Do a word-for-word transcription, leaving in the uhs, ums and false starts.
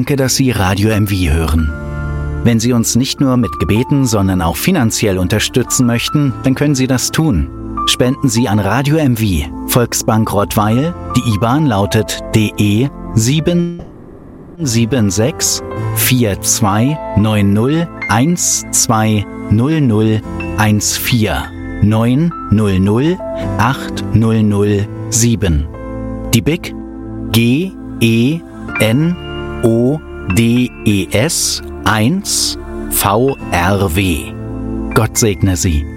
Danke, dass Sie Radio M V hören. Wenn Sie uns nicht nur mit Gebeten, sondern auch finanziell unterstützen möchten, dann können Sie das tun. Spenden Sie an Radio M V, Volksbank Rottweil. Die I B A N lautet D E sieben sieben sechs vier zwei neun null eins zwei null null eins vier neun null null acht null null sieben. Die B I C G E N O D E S eins V R W. Gott segne Sie.